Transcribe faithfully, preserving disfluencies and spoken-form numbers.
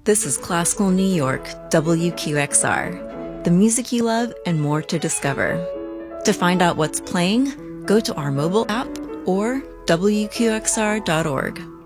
This is Classical New York, W Q X R. The music you love and more to discover. To find out what's playing, go to our mobile app or W Q X R dot org.